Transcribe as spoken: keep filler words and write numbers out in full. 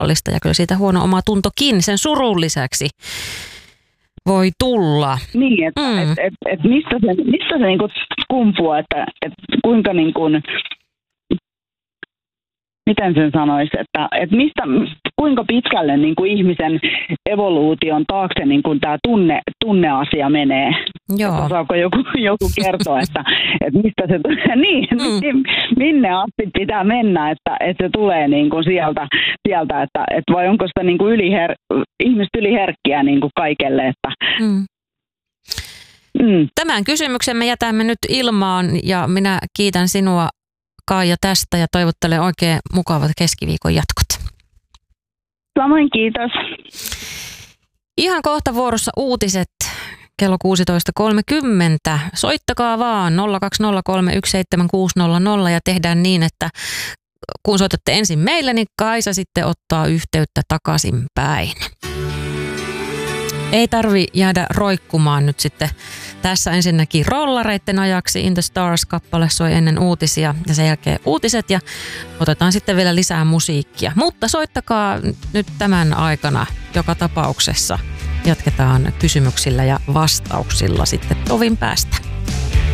turvallista ja kyllä siitä huono oma tuntokin sen surun lisäksi voi tulla. Niin, että mm. et, et, et mistä se, mistä se niinku kumpuaa, että et kuinka niin kuin, miten sen sanoisi, että, että mistä, kuinka pitkälle niin kuin ihmisen evoluution taakse niin kuin tämä tunne, tunneasia menee. Joo. Osaako joku, joku kertoa, että, että mistä se tulee, niin, mm. minne asti pitää mennä, että, että se tulee niin kuin sieltä, sieltä että, että vai onko sitä niin kuin yliher, ihmiset yliherkkiä niin kuin kaikelle, että mm. Mm. Tämän kysymyksen me jätämme nyt ilmaan ja minä kiitän sinua, Kaija, tästä ja toivottelen oikein mukavat keskiviikon jatkot. Samoin, kiitos. Ihan kohta vuorossa uutiset kello kuusitoista kolmekymmentä. Soittakaa vaan nolla kaksi nolla kolme yksi seitsemän kuusi nolla nolla ja tehdään niin, että kun soitatte ensin meille, niin Kaisa sitten ottaa yhteyttä takaisinpäin. Ei tarvi jäädä roikkumaan nyt sitten. Tässä ensinnäkin rollareitten ajaksi In the Stars-kappale soi ennen uutisia ja sen jälkeen uutiset ja otetaan sitten vielä lisää musiikkia. Mutta soittakaa nyt tämän aikana joka tapauksessa. Jatketaan kysymyksillä ja vastauksilla sitten tovin päästä.